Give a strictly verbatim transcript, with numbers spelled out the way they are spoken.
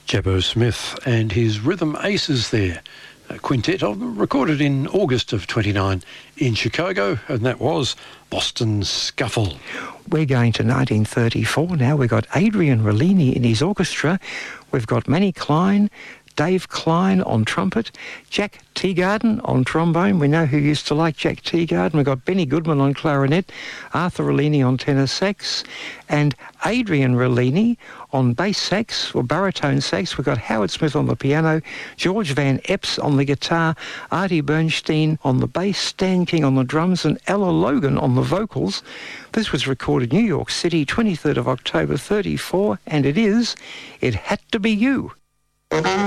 Jabbo Smith and his Rhythm Aces there. A quintet of them, recorded in August of twenty-nine in Chicago, and that was Boston Scuffle. We're going to nineteen thirty-four now. We've got Adrian Rollini in his orchestra. We've got Manny Klein, Dave Klein on trumpet, Jack Teagarden on trombone. We know who used to like Jack Teagarden. We've got Benny Goodman on clarinet, Arthur Rollini on tenor sax, and Adrian Rollini on bass sax or baritone sax. We've got Howard Smith on the piano, George Van Epps on the guitar, Artie Bernstein on the bass, Stan King on the drums, and Ella Logan on the vocals. This was recorded New York City, twenty-third of October, thirty-four, and it is It Had to Be You.